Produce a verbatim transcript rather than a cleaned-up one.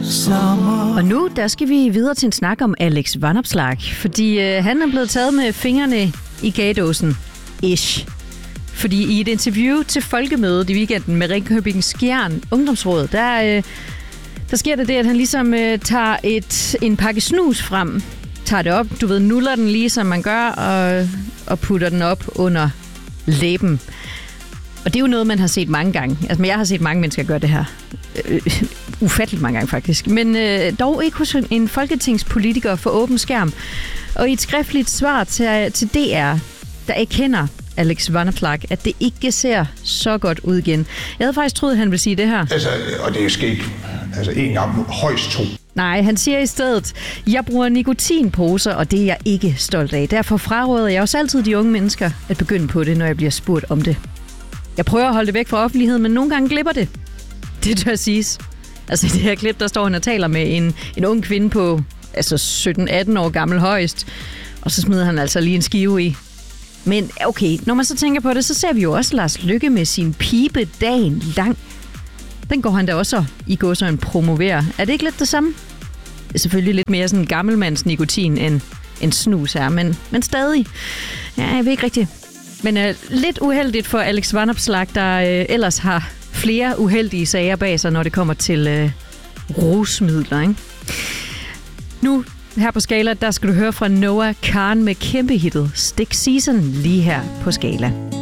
sommer. Og nu, der skal vi videre til en snak om Alex Vanopslagh, fordi øh, han er blevet taget med fingrene i kagedåsen. Ish. Fordi i et interview til Folkemødet i weekenden med Ringkøbing Skjern Ungdomsråd, der, øh, der sker det det, at han ligesom øh, tager et, en pakke snus frem, tager det op, du ved, nuller den lige, som man gør, og, og putter den op under læben. Og det er jo noget, man har set mange gange. Altså, jeg har set mange mennesker gøre det her. Øh, ufatteligt mange gange, faktisk. Men øh, dog ikke hos en folketingspolitiker for åben skærm. Og i et skriftligt svar til, til D R, der erkender Alex Vanopslagh, at det ikke ser så godt ud igen. Jeg havde faktisk troet, at han ville sige det her. Altså, og det er sket altså en gang, højst to. Nej, han siger i stedet, jeg bruger nikotinposer, og det er jeg ikke stolt af. Derfor fraråder jeg også altid de unge mennesker at begynde på det, når jeg bliver spurgt om det. Jeg prøver at holde det væk fra offentligheden, men nogle gange glipper det. Det tør siges. Altså i det her klip, der står han og taler med en, en ung kvinde på altså sytten atten år gammel højst, og så smider han altså lige en skive i. Men okay, når man så tænker på det, så ser vi jo også Lars Løkke med sin pibe dagen lang. Den går han da også i gåsøjne promovere. Er det ikke lidt det samme? Det er selvfølgelig lidt mere sådan gammelmands nikotin end, end snus er, men, men stadig. Ja, jeg ved ikke rigtigt. Men uh, lidt uheldigt for Alex Vanopslagh, der uh, ellers har flere uheldige sager bag sig, når det kommer til uh, rusmidler, ikke? Nu her på Skala, der skal du høre fra Noah Kahan med kæmpehittet Stick Season lige her på Skala.